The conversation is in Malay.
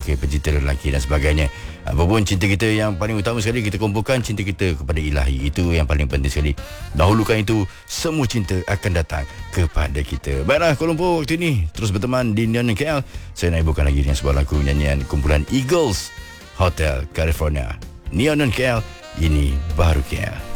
ke pecinta lelaki dan sebagainya. Apapun cinta kita yang paling utama sekali, kita kumpulkan cinta kita kepada ilahi. Itu yang paling penting sekali. Dahulukan itu, semua cinta akan datang kepada kita. Baiklah, Kuala Lumpur waktu ini terus berteman di Neon KL. Saya nak ibukan lagi dengan sebuah lagu nyanyian kumpulan Eagles, Hotel California. Neon KL, ini baru KL.